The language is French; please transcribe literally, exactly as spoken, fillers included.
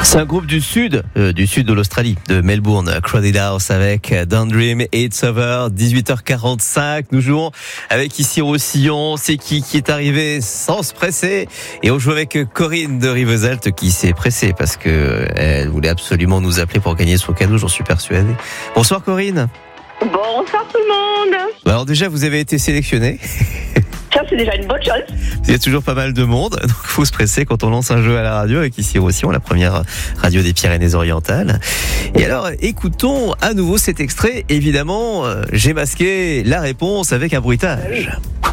C'est un groupe du sud, euh, du sud de l'Australie, de Melbourne, Crowded House avec Don't Dream, It's Over, dix-huit heures quarante-cinq. Nous jouons avec ici Roussillon. C'est qui qui est arrivé sans se presser. Et on joue avec Corinne de Rivesaltes qui s'est pressée parce que elle voulait absolument nous appeler pour gagner son cadeau, j'en suis persuadé. Bonsoir Corinne. Bonsoir tout le monde. Alors déjà, vous avez été sélectionnée. Ça, c'est déjà une bonne chose. Il y a toujours pas mal de monde, donc il faut se presser quand on lance un jeu à la radio avec ici Roussillon, la première radio des Pyrénées-Orientales. Et alors, écoutons à nouveau cet extrait. Évidemment, euh, j'ai masqué la réponse avec un bruitage. Ah oui.